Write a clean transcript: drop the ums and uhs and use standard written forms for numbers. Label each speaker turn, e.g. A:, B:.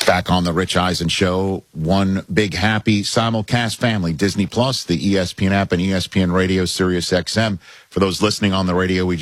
A: Back on the Rich Eisen Show, one big happy simulcast family, Disney Plus, the ESPN app, and ESPN Radio, Sirius XM. For those listening on the radio, we